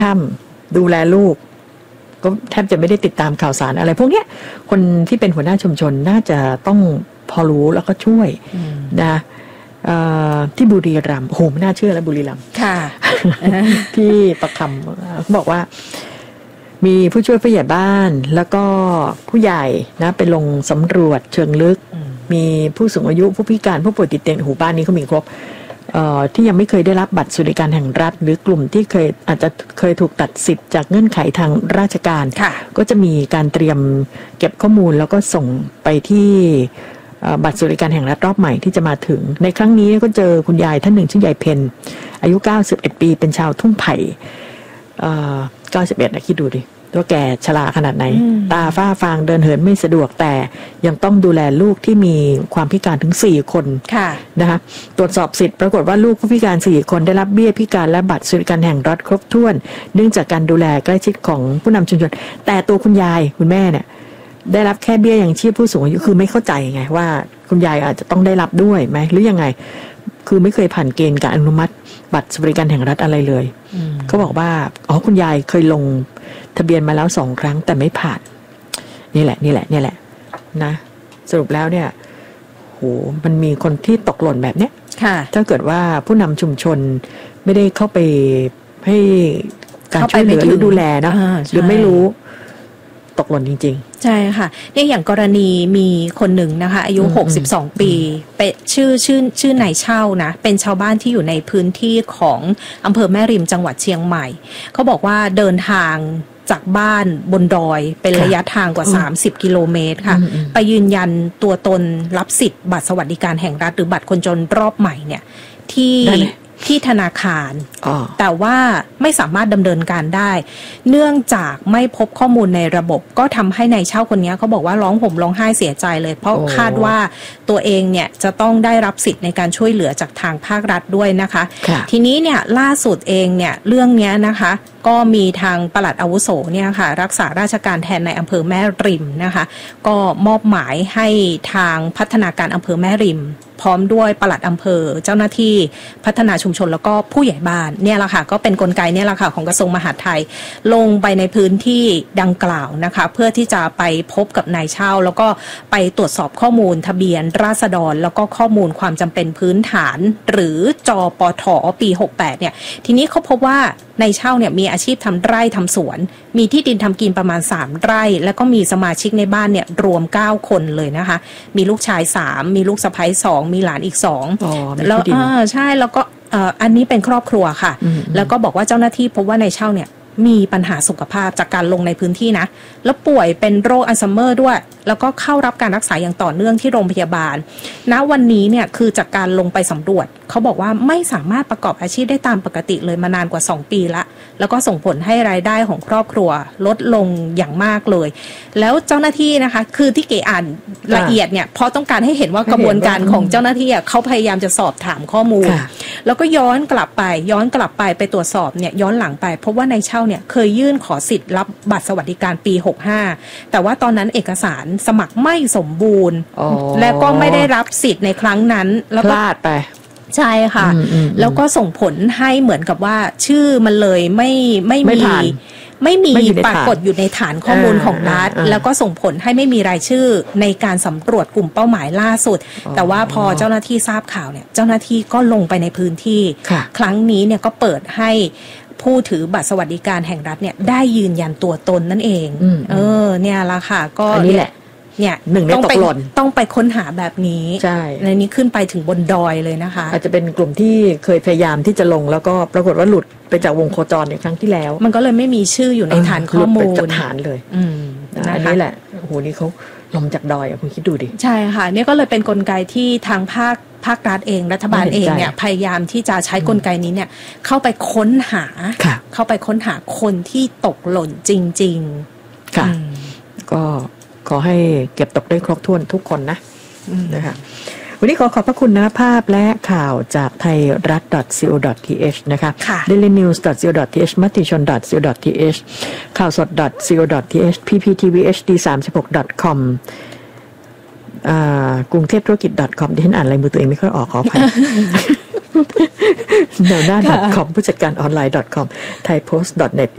ค่ำดูแลลูกก็แทบจะไม่ได้ติดตามข่าวสารอะไรพวกเนี้ยคนที่เป็นหัวหน้าชุมชนน่าจะต้องพอรู้แล้วก็ช่วยนะที่บุรีรัมย์โหไม่น่าเชื่อแล้วบุรีรัมย์ค่ะที่ประคำเขาบอกว่ามีผู้ช่วยผู้ใหญ่บ้านแล้วก็ผู้ใหญ่นะไปลงสำรวจเชิงลึกมีผู้สูงอายุผู้พิการผู้ป่วยติดเตียงบ้านนี้เขามีครบที่ยังไม่เคยได้รับบัตรสวัสดิการแห่งรัฐหรือกลุ่มที่อาจจะเคยถูกตัดสิทธิ์จากเงื่อนไขทางราชการก็จะมีการเตรียมเก็บข้อมูลแล้วก็ส่งไปที่บัตรสวัสดิการแห่งรัฐรอบใหม่ที่จะมาถึงในครั้งนี้ก็เจอคุณยายท่านหนึ่งชื่อยายเพนอายุ91ปีเป็นชาวทุ่งไผ่91นะคิดดูดิว่าแกชราขนาดไหนตาฝ้าฟางเดินเหินไม่สะดวกแต่ยังต้องดูแลลูกที่มีความพิการถึง4คนนะคะตรวจสอบสิทธิ์ปรากฏว่าลูกผู้พิการ4คนได้รับเบี้ยพิการและบัตรสวัสดิการแห่งรัฐครบถ้วนเนื่องจากการดูแลใกล้ชิดของผู้นำชุมชนแต่ตัวคุณยายคุณแม่เนี่ยได้รับแค่เบี้ยยังชีพผู้สูงอายุคือไม่เข้าใจไงว่าคุณยายอาจจะต้องได้รับด้วยไหมหรือยังไงคือไม่เคยผ่านเกณฑ์การอนุมัติบัตรสวัสดิการแห่งรัฐอะไรเลยเขาบอกว่าคุณยายเคยลงทะเบียนมาแล้ว2 ครั้งแต่ไม่ผ่านนี่แหละนะสรุปแล้วเนี่ยโหมันมีคนที่ตกหล่นแบบเนี้ยถ้าเกิดว่าผู้นำชุมชนไม่ได้เข้าไปให้การช่วยเหลือหรือดูแลเนาะหรือไม่รู้ตกหล่นจริงๆใช่ค่ะเนี่ยอย่างกรณีมีคนหนึ่งนะคะอายุ62ปีเป็นชื่อนายเช่านะเป็นชาวบ้านที่อยู่ในพื้นที่ของอำเภอแม่ริมจังหวัดเชียงใหม่เขาบอกว่าเดินทางจากบ้านบนดอยเป็นระยะทางกว่า30 กิโลเมตรค่ะไปยืนยันตัวตนรับสิทธิ์บัตรสวัสดิการแห่งรัฐหรือบัตรคนจนรอบใหม่เนี่ยที่ธนาคารแต่ว่าไม่สามารถดำเนินการได้เนื่องจากไม่พบข้อมูลในระบบก็ทำให้นายเช่าคนนี้เขาบอกว่าร้องห่มร้องไห้เสียใจเลยเพราะคาดว่าตัวเองเนี่ยจะต้องได้รับสิทธิ์ในการช่วยเหลือจากทางภาครัฐด้วยนะคะทีนี้เนี่ยล่าสุดเองเนี่ยเรื่องนี้นะคะก็มีทางปลัดอาวุโสเนี่ยค่ะรักษาราชการแทนในอำเภอแม่ริมนะคะก็มอบหมายให้ทางพัฒนาการอำเภอแม่ริมพร้อมด้วยปลัดอำเภอเจ้าหน้าที่พัฒนาชุมชนแล้วก็ผู้ใหญ่บ้านเนี่ยแหละค่ะก็เป็นกลไกเนี่ยแหละค่ะของกระทรวงมหาดไทยลงไปในพื้นที่ดังกล่าวนะคะเพื่อที่จะไปพบกับนายเช่าแล้วก็ไปตรวจสอบข้อมูลทะเบียนราษฎรแล้วก็ข้อมูลความจำเป็นพื้นฐานหรือจปท.ปี68เนี่ยทีนี้เขาพบว่านายเช่าเนี่ยมีอาชีพทำไร่ทำสวนมีที่ดินทำกินประมาณ3 ไร่แล้วก็มีสมาชิกในบ้านเนี่ยรวม9 คนเลยนะคะมีลูกชาย3มีลูกสะใภ้2มีหลานอีก2แล้วใช่แล้วก็อันนี้เป็นครอบครัวค่ะแล้วก็บอกว่าเจ้าหน้าที่พบว่านายเช่าเนี่ยมีปัญหาสุขภาพจากการลงในพื้นที่นะแล้วป่วยเป็นโรคอัลไซเมอร์ด้วยแล้วก็เข้ารับการรักษาอย่างต่อเนื่องที่โรงพยาบาลณวันนี้เนี่ยคือจากการลงไปสำรวจเขาบอกว่าไม่สามารถประกอบอาชีพได้ตามปกติเลยมานานกว่า2 ปีละแล้วก็ส่งผลให้รายได้ของครอบครัวลดลงอย่างมากเลยแล้วเจ้าหน้าที่นะคะคือที่เก๋อ่านละเอียดเนี่ยเพราะต้องการให้เห็นว่ากระบวนการของเจ้าหน้าที่เขาพยายามจะสอบถามข้อมูลแล้วก็ย้อนกลับไปตรวจสอบเนี่ยย้อนหลังไปพบว่านายเช่าเนี่ยเคยยื่นขอสิทธิ์รับบัตรสวัสดิการปี65แต่ว่าตอนนั้นเอกสารสมัครไม่สมบูรณ์และก็ไม่ได้รับสิทธิ์ในครั้งนั้นแล้วก็พลาดไปใช่ค่ะแล้วก็ส่งผลให้เหมือนกับว่าชื่อมันเลยไม่มีปรากฏอยู่ในฐานข้อมูลของรัฐแล้วก็ส่งผลให้ไม่มีรายชื่อในการสำรวจกลุ่มเป้าหมายล่าสุดแต่ว่าพอเจ้าหน้าที่ทราบข่าวเนี่ยเจ้าหน้าที่ก็ลงไปในพื้นที่ครั้งนี้เนี่ยก็เปิดให้ผู้ถือบัตรสวัสดิการแห่งรัฐเนี่ยได้ยืนยันตัวตนนั่นเองเนี่ยละค่ะก็นี่แหละเนี่ยหนึ่งในตกหล่นต้องไปค้นหาแบบนี้ใช่ในนี้ขึ้นไปถึงบนดอยเลยนะคะอาจจะเป็นกลุ่มที่เคยพยายามที่จะลงแล้วก็ปรากฏว่าหลุดไปจากวงโคจรในครั้งที่แล้วมันก็เลยไม่มีชื่ออยู่ในฐานข้อมูลจากฐานเลยอันนี้แหละโอ้โหนี่เขาลงจากดอยคุณคิดดูดิใช่ค่ะนี่ก็เลยเป็นกลไกที่ทางภาครัฐเองรัฐบาลเองเนี่ยพยายามที่จะใช้กลไกนี้เนี่ยเข้าไปค้นหาคนที่ตกหล่นจริงๆค่ะก็ขอให้เก็บตกได้ครบถ้วนทุกคนนะคะวันนี้ขอบพระคุณนะภาพและข่าวจากไทยรัฐ .co.th นะคะ dailynews.co.th มติชน .co.th ข่าวสด .co.th pptvhd36.com กรุงเทพธุรกิจ .com ดิฉันอ่านลายมือตัวเองไม่ค่อยออกขออภัยแนวหน้า .com ผู้จัดการออนไลน์ .com thaipost.net